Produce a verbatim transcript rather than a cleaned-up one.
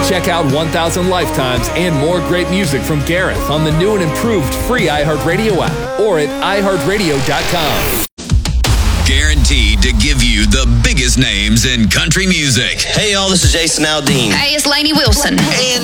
Check out one thousand Lifetimes and more great music from Gareth on the new and improved free iHeartRadio app or at i heart radio dot com. Guaranteed to give you the biggest names in country music. Hey, y'all, this is Jason Aldean. Hey, it's Lainey Wilson. And